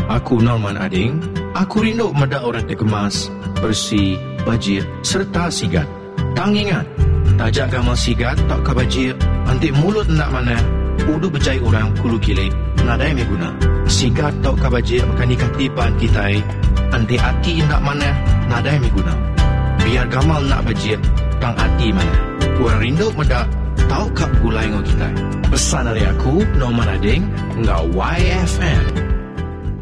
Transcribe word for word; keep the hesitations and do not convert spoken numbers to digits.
Aku Norman Ading. Aku rindu medak orang terkemas, bersih, bajir serta sigat. Tang ingat, tajak gamal sigat tak kabajir, antik mulut nak mana, udu berjai orang kulu kilik, nadai me guna. Sigat tak kabajir makan ikatipan kita, antik hati nak mana, nadai me guna. Biar gamal nak bajir, tang hati mana. Orang rindu medak, tahu kap gulai ngau kita. Pesan dari aku, Norman Ading, ngau Y F M.